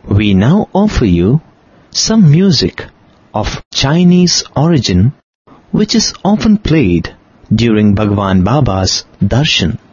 We now offer you some music of Chinese origin which is often played during Bhagwan Baba's darshan.